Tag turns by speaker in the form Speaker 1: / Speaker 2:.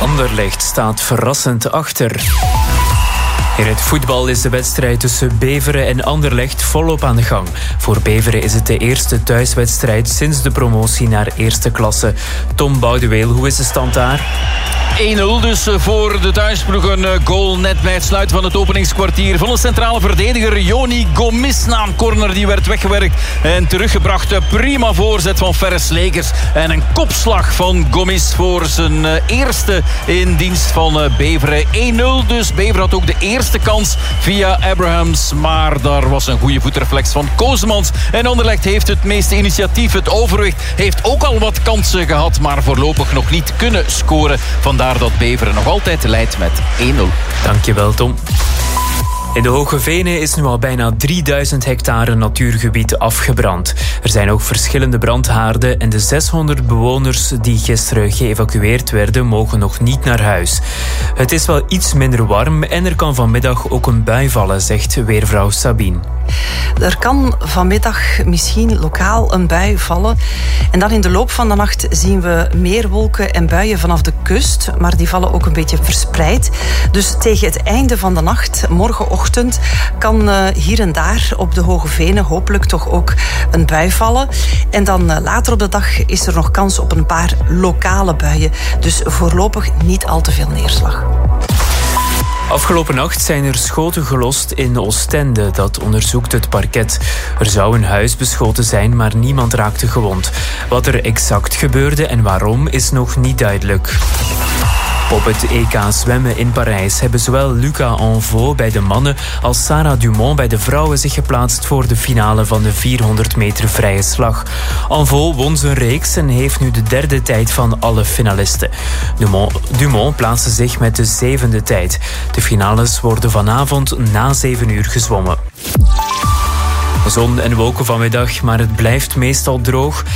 Speaker 1: Anderlecht staat verrassend achter. In het voetbal is de wedstrijd tussen Beveren en Anderlecht volop aan de gang. Voor Beveren is het de eerste thuiswedstrijd sinds de promotie naar eerste klasse. Tom Boudeweel, hoe is de stand daar?
Speaker 2: 1-0 dus voor de thuisploeg. Een goal net bij het sluiten van het openingskwartier van een centrale verdediger, Joni Gomis, na een corner die werd weggewerkt en teruggebracht. Prima voorzet van Ferres Lekers en een kopslag van Gomis voor zijn eerste in dienst van Beveren. 1-0 dus. Beveren had ook de eerste kans via Abrahams, maar daar was een goede voetreflex van Koosmans. En Anderlecht heeft het meeste initiatief, het overwicht, heeft ook al wat kansen gehad, maar voorlopig nog niet kunnen scoren. Vandaar dat Beveren nog altijd leidt met 1-0.
Speaker 1: Dankjewel, Tom. In de Hoge Venen is nu al bijna 3000 hectare natuurgebied afgebrand. Er zijn ook verschillende brandhaarden en de 600 bewoners die gisteren geëvacueerd werden mogen nog niet naar huis. Het is wel iets minder warm en er kan vanmiddag ook een bui vallen, zegt weervrouw Sabine.
Speaker 3: Er kan vanmiddag misschien lokaal een bui vallen. En dan in de loop van de nacht zien we meer wolken en buien vanaf de kust. Maar die vallen ook een beetje verspreid. Dus tegen het einde van de nacht, morgenochtend, kan hier en daar op de Hoge Venen hopelijk toch ook een bui vallen. En dan later op de dag is er nog kans op een paar lokale buien. Dus voorlopig niet al te veel neerslag.
Speaker 1: Afgelopen nacht zijn er schoten gelost in Oostende. Dat onderzoekt het parket. Er zou een huis beschoten zijn, maar niemand raakte gewond. Wat er exact gebeurde en waarom is nog niet duidelijk. Op het EK zwemmen in Parijs hebben zowel Luca Anveau bij de mannen als Sarah Dumont bij de vrouwen zich geplaatst voor de finale van de 400 meter vrije slag. Anveau won zijn reeks en heeft nu de derde tijd van alle finalisten. Dumont plaatste zich met de 7e tijd. De finales worden vanavond na 7 uur gezwommen. Zon en wolken vanmiddag, maar het blijft meestal droog.